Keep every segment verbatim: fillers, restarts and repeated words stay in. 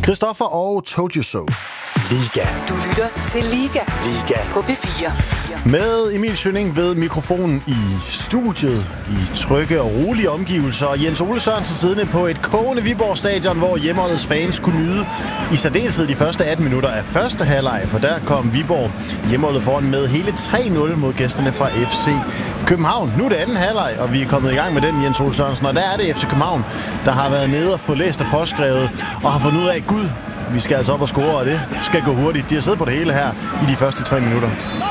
Christoffer og Told You So. Liga. Du lytter til Liga. Liga. På P fire. Med Emil Schønning ved mikrofonen i studiet, i trygge og rolige omgivelser, og Jens Ole Sørensen siddende på et kogende Viborg Stadion, hvor hjemmeholdets fans kunne nyde i særdeleshed de første atten minutter af første halvleg, for der kom Viborg hjemmeholdet foran med hele tre nul mod gæsterne fra F C København. Nu er det anden halvleg, og vi er kommet i gang med den, Jens Ole Sørensen, og der er det F C København, der har været nede og fået læst og påskrevet, og har fundet ud af, Gud, vi skal altså op og score, og det skal gå hurtigt. De har siddet på det hele her i de første tre minutter.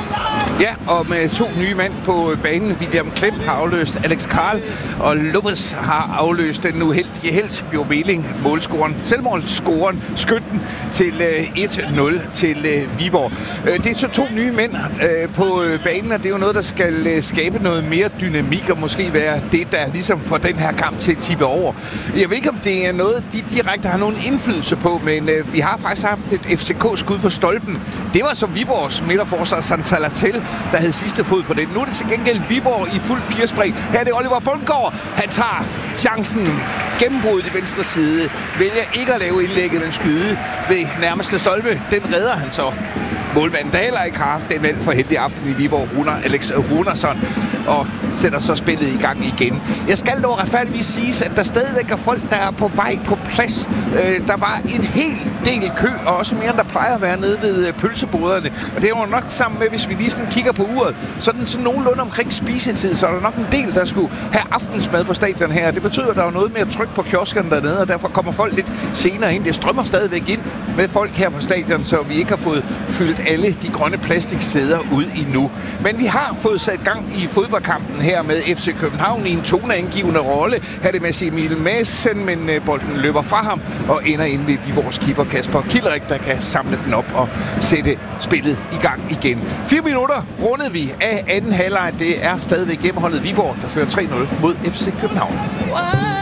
Ja, og med to nye mand på banen. William Klem har afløst Alex Karl, og Lopez har afløst den nu helt helt Bjørn Meling, målscoren, selvmålscoren, skytten til uh, et nul til uh, Viborg. Uh, det er så to nye mænd uh, på uh, banen, og det er jo noget, der skal uh, skabe noget mere dynamik, og måske være det, der ligesom får den her kamp til at tippe over. Jeg ved ikke, om det er noget, de direkte har nogen indflydelse på, men uh, vi har faktisk haft et F C K-skud på stolpen. Det var så Viborgs midterforsvar Santalatel, der havde sidste fod på det. Nu er det til gengæld Viborg i fuld firespring. Her er det Oliver Bundgaard. Han tager chancen, gennembruddet i venstre side, vælger ikke at lave indlægget, men skyde ved nærmeste stolpe. Den redder han så. Målmanden, der heller ikke har haft en alt for heldig aften i Viborg, Runer, Alex Runersson, og sætter så spillet i gang igen. Jeg skal dog retfærdigvis sige, at der stadigvæk er folk, der er på vej på plads. Øh, der var en hel del kø, og også mere end der plejer at være nede ved pølseboderne. Og det var nok sammen med, hvis vi lige sådan kigger på uret, sådan, sådan nogenlunde omkring spisetid, så er der nok en del, der skulle have aftensmad på stadion her. Det betyder, at der er noget mere tryk på kioskerne dernede, og derfor kommer folk lidt senere ind. Det strømmer stadigvæk ind med folk her på stadion, så vi ikke har fået fyldt alle de grønne plastiksæder ud endnu. Men vi har fået sat gang i fodboldkampen her med F C København i en toneangivende rolle. Her er det med Emil Madsen, men bolden løber fra ham og ender ind ved Viborgs keeper Kasper Kilderik, der kan samle den op og sætte spillet i gang igen. Fire minutter rundede vi af anden halvleg. Det er stadigvæk hjemmeholdet Viborg, der fører tre nul mod F C København.